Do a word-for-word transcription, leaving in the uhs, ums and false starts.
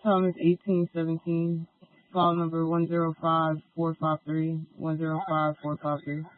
Thomas eighteen seventeen. File number one zero five four five three one zero five four five three.